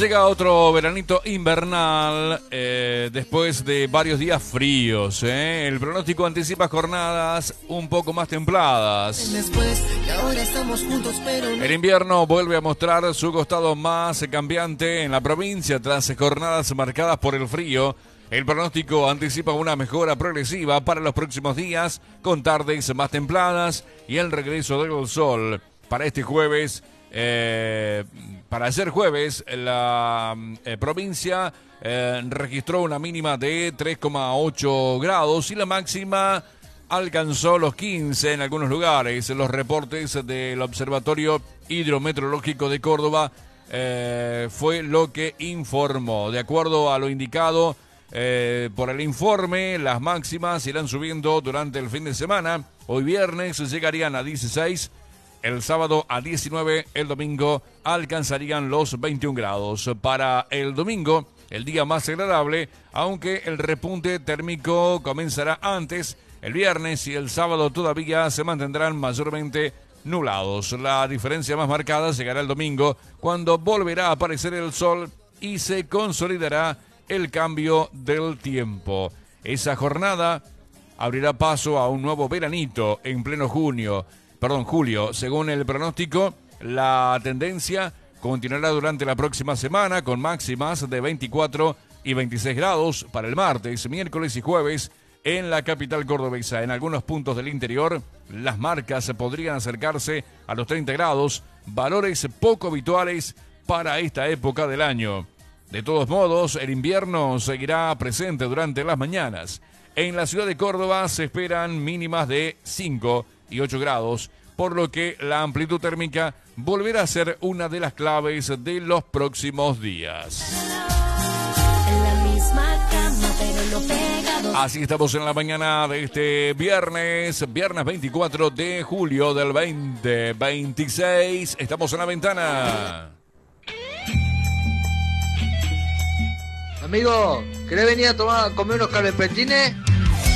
Llega otro veranito invernal después de varios días fríos. El pronóstico anticipa jornadas un poco más templadas. El invierno vuelve a mostrar su costado más cambiante en la provincia tras jornadas marcadas por el frío. El pronóstico anticipa una mejora progresiva para los próximos días, con tardes más templadas y el regreso del sol. Para este jueves, para ayer jueves, la provincia registró una mínima de 3,8 grados y la máxima alcanzó los 15 en algunos lugares. Los reportes del Observatorio Hidrometeorológico de Córdoba fue lo que informó. De acuerdo a lo indicado por el informe, las máximas irán subiendo durante el fin de semana. Hoy viernes llegarían a 16, el sábado a 19, el domingo alcanzarían los 21 grados. Para el domingo, el día más agradable, aunque el repunte térmico comenzará antes. El viernes y el sábado todavía se mantendrán mayormente nublados. La diferencia más marcada llegará el domingo, cuando volverá a aparecer el sol y se consolidará el cambio del tiempo. Esa jornada abrirá paso a un nuevo veranito en pleno julio. Según el pronóstico, la tendencia continuará durante la próxima semana con máximas de 24 y 26 grados para el martes, miércoles y jueves en la capital cordobesa. En algunos puntos del interior, las marcas podrían acercarse a los 30 grados, valores poco habituales para esta época del año. De todos modos, el invierno seguirá presente durante las mañanas. En la ciudad de Córdoba se esperan mínimas de 5 y 8 grados, por lo que la amplitud térmica volverá a ser una de las claves de los próximos días. Así estamos en la mañana de este viernes 24 de julio del 2026. Estamos en la ventana. Amigo, ¿querés venir a comer unos calvepetines?